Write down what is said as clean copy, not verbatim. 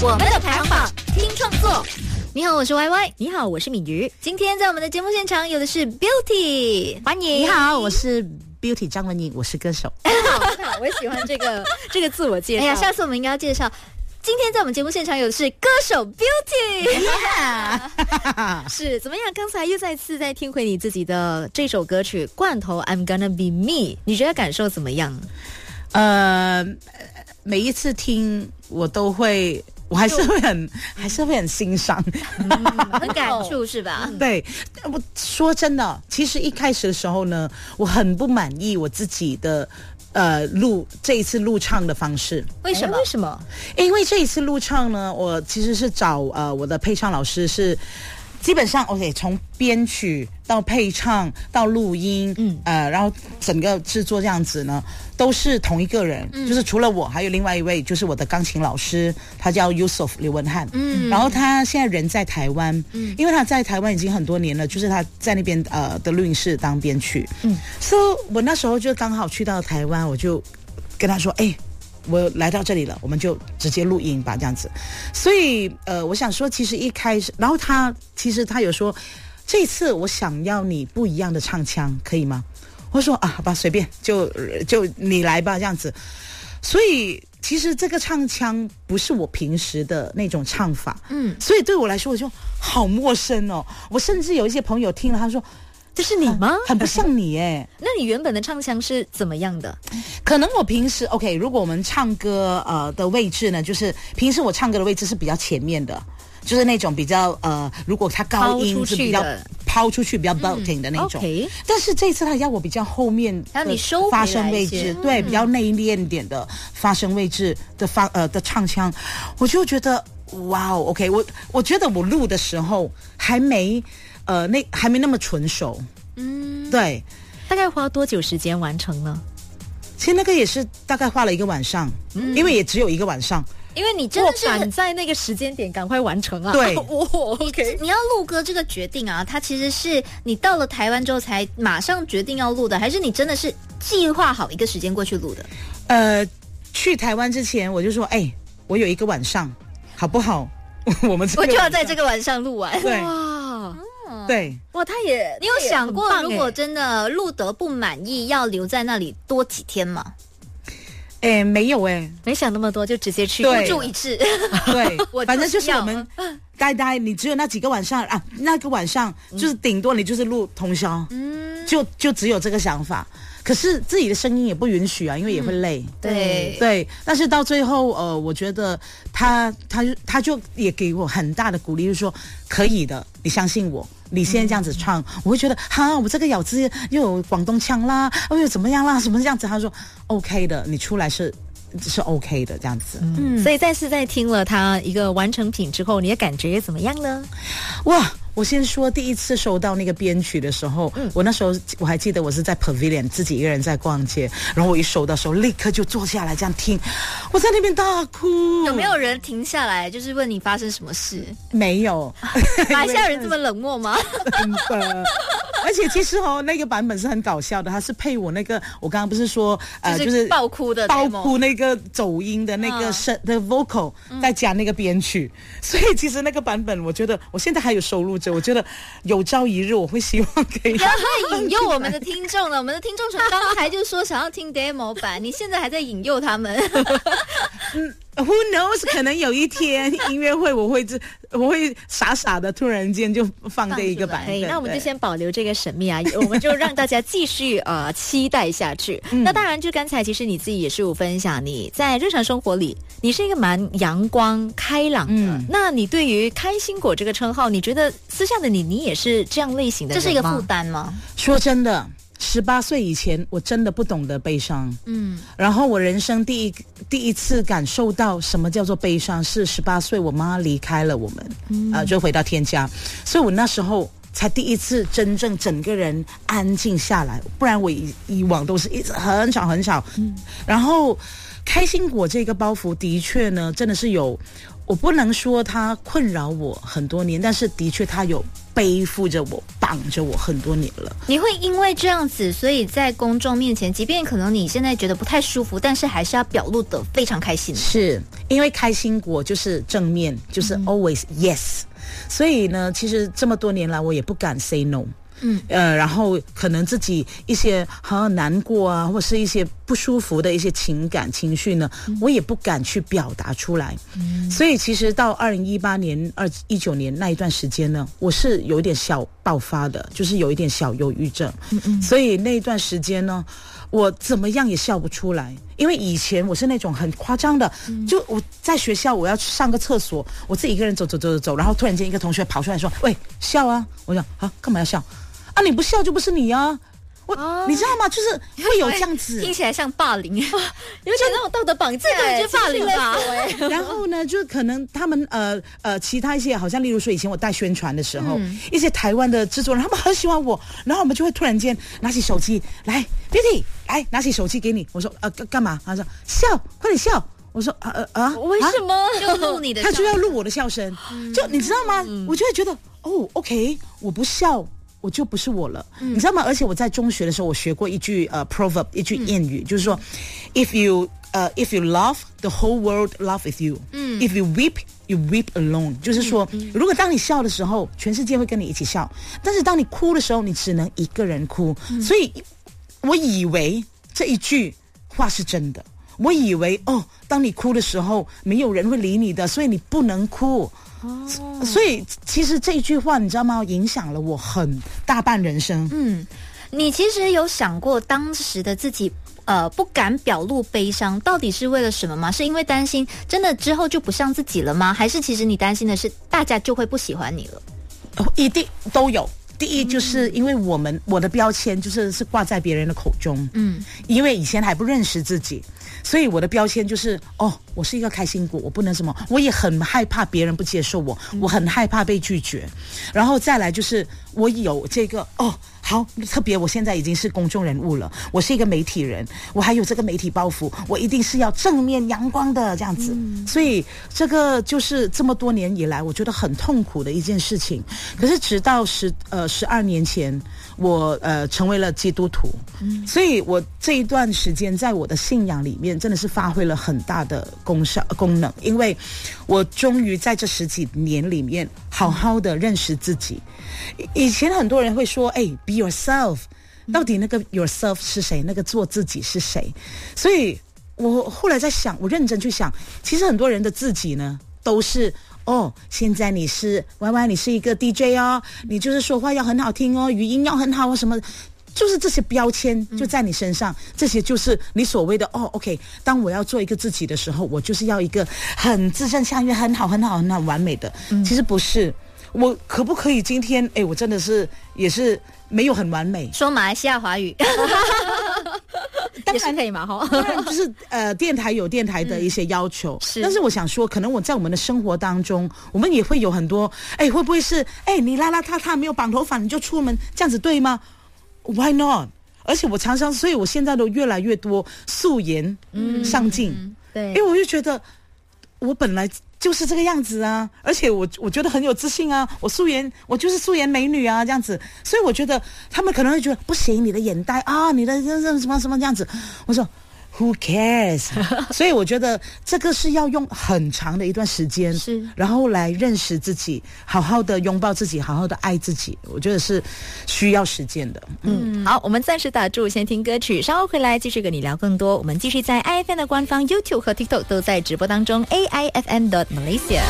我们的排行榜听创作。 你好，我是 YY。 你好，我是敏瑜。 今天在我们的节目现场有的是 Beauty， 欢迎。 你好，我是 Beauty 张文颖，我是歌手。 好，我喜欢这个自我介绍。哎呀，下次我们应该要介绍。今天在我们节目现场有的是歌手 Beauty， 是怎么样？刚才又再次在听回你自己的这首歌曲《罐头 I'm Gonna Be Me》，你觉得感受怎么样？ 每一次听我都会。我还是会很欣赏， 很感触是吧？ 对，我说真的，其实一开始的时候呢，我很不满意我自己的这一次录唱的方式。 为什么？为什么？ 因为这一次录唱呢，我其实是找我的配唱老师是。基本上 OK， 从编曲到配唱到录音，然后整个制作这样子呢，都是同一个人，就是除了我，还有另外一位，就是我的钢琴老师，他叫 Yusuf 刘文翰，然后他现在人在台湾，因为他在台湾已经很多年了，就是他在那边的录音室当编曲，所以我那时候就刚好去到台湾，我就跟他说，我来到这里了，我们就直接录音吧，这样子。所以我想说，其实一开始，然后他有说，这次我想要你不一样的唱腔，可以吗？我说好吧，随便，就你来吧，这样子。所以其实这个唱腔不是我平时的那种唱法，所以对我来说我就好陌生哦。我甚至有一些朋友听了，他说。 这是你吗？ 很不像你耶。 那你原本的唱腔是怎么样的？ 可能我平时 OK， 如果我们唱歌的位置呢，就是平时我唱歌的位置是比较前面的，就是那种比较如果它高音是比较抛出去比较 belting 的那种。但是这次他要我比较后面的你收发声位置，对，比较内敛点的发声位置的的唱腔，我就觉得哇哦 ，OK， 我觉得我录的时候还没那么纯熟，对， 大概花多久时间完成呢？ 其实那个也是大概花了1个晚上，因为也只有1个晚上。 因为你真的是赶在那个时间点赶快完成啊！ 对 ，OK， 你要录歌这个决定啊，它其实是你到了台湾之后才马上决定要录的，还是你真的是计划好一个时间过去录的？ 去台湾之前我就说，我有1个晚上，好不好？我就要在这个晚上录完。 对。对， 哇，你有想过，如果真的录得不满意，要留在那里多几天吗？ 没有没想那么多，就直接去孤注一掷。 对，反正就是我们待，你只有那几个晚上啊，那个晚上就是顶多你就是录通宵，就只有这个想法。可是自己的声音也不允许啊，因为也会累。对，但是到最后，我觉得他就也给我很大的鼓励，就是说可以的，你相信我。你现在这样子唱，我会觉得我这个咬字又有广东腔啦，又怎么样啦，什么这样子？他说 OK 的，你出来是 OK 的这样子。 所以再次在听了他一个完成品之后，你的感觉怎么样呢？ 哇！我先说第一次收到那个编曲的时候，我那时候我还记得我是在 Pavilion 自己一个人在逛街，然后我一收到的时候立刻就坐下来这样听，我在那边大哭。 有没有人停下来就是问你发生什么事？ 没有。 马来西亚人这么冷漠吗？ 真的。而且其实那个版本是很搞笑的，它是配我那个我刚刚不是说就是爆哭那个走音的那个的 vocal，再加那个编曲，所以其实那个版本我觉得我现在还有收录着，我觉得有朝一日我会希望可以。 不要再引诱我们的听众了，我们的听众从刚才就说想要听 demo 版，你现在还在引诱他们。 Who knows？ 可能有一天音乐会我会傻傻的突然间就放这一个版本。 那我们就先保留这个神秘啊，我们就让大家继续期待下去。那当然，就刚才其实你自己也是有分享，你在日常生活里你是一个蛮阳光开朗的。那你对于开心果这个称号，你觉得私下的你也是这样类型的人吗？这是一个负担吗？ 说真的。18岁以前，我真的不懂得悲伤。然后我人生第一次感受到什么叫做悲伤，是18岁，我妈离开了我们，就回到天家，所以我那时候才第一次真正整个人安静下来，不然我以往都是一直很吵。然后开心果这个包袱的确呢，真的是有。 我不能说它困扰我很多年，但是的确它有背负着我、绑着我很多年了。 你会因为这样子，所以在公众面前，即便可能你现在觉得不太舒服，但是还是要表露得非常开心。 是因为开心果就是正面，就是 always yes。所以呢，其实这么多年来，我也不敢 say no。然后可能自己一些好像难过啊，或是一些不舒服的一些情感情绪呢，我也不敢去表达出来。所以其实到2018年、2019年那一段时间呢，我是有一点小爆发的，就是有一点小忧郁症。所以那一段时间呢，我怎么样也笑不出来，因为以前我是那种很夸张的，就我在学校我要去上个厕所，我自己一个人走，然后突然间一个同学跑出来说：“喂，笑啊！”我讲啊，干嘛要笑？啊，你不笑就不是你啊！你知道吗？就是会有这样子， 听起来像霸凌，有点那种道德绑架，这个就是霸凌吧。 然后呢，就可能他们其他一些，好像例如说以前我带宣传的时候，一些台湾的制作人，他们很喜欢我，然后我们就会突然间拿起手机来 ，Beauty 来拿起手机给你，我说干嘛？他说笑，快点笑。我说为什么就录你的？ 他就要录我的笑声，就你知道吗？我就会觉得OK， 我不笑。我就不是我了，你知道吗？而且我在中学的时候，我学过一句proverb， 一句谚语，就是说 ，if you love, the whole world love with you. If you weep, you weep alone. 就是说，如果当你笑的时候，全世界会跟你一起笑；但是当你哭的时候，你只能一个人哭。所以，我以为这一句话是真的。我以为当你哭的时候，没有人会理你的，所以你不能哭。所以其实这一句话你知道吗，影响了我很大半人生。 你其实有想过当时的自己不敢表露悲伤到底是为了什么吗？是因为担心真的之后就不像自己了吗？还是其实你担心的是大家就会不喜欢你了？ 一定都有。第一就是因为我的标签就是挂在别人的口中，因为以前还不认识自己，所以我的标签就是我是一个开心果，我不能什么，我也很害怕别人不接受我，我很害怕被拒绝，然后再来就是我有这个好，特别我现在已经是公众人物了，我是一个媒体人，我还有这个媒体包袱，我一定是要正面阳光的这样子，所以这个就是这么多年以来我觉得很痛苦的一件事情。可是直到12年前我成为了基督徒，所以我这一段时间在我的信仰里面真的是发挥了很大的功能，因为我终于在这10几年里面好好的认识自己。以前很多人会说be yourself， 到底那个 yourself 是谁？那个做自己是谁？所以我后来在想，我认真去想，其实很多人的自己呢都是现在你是歪歪，你是一个 DJ 你就是说话要很好听语音要很好什么，就是这些标签就在你身上，这些就是你所谓的OK， 当我要做一个自己的时候，我就是要一个很字正腔圆、很好、很好、很好、完美的。其实不是，我可不可以今天我真的是也是没有很完美， 说马来西亚华语当然也是可以嘛当然就是电台有电台的一些要求，但是我想说可能我在我们的生活当中，我们也会有很多会不会是你邋邋遢遢没有绑头发你就出门，这样子对吗？ Why not？ 而且我常常，所以我现在都越来越多素颜上镜， 对， 因为我就觉得我本来就是这个样子啊，而且我觉得很有自信啊，我就是素颜美女啊，这样子，所以我觉得他们可能会觉得不行，你的眼袋你的什么什么这样子，我说 Who cares？ 所以我觉得这个是要用很长的一段时间，是，然后来认识自己，好好的拥抱自己，好好的爱自己，我觉得是需要时间的。 好，我们暂时打住，先听歌曲，稍后回来继续跟你聊更多。我们继续在 IFM 的官方 YouTube 和 TikTok 都在直播当中 ，AIFM.Malaysia。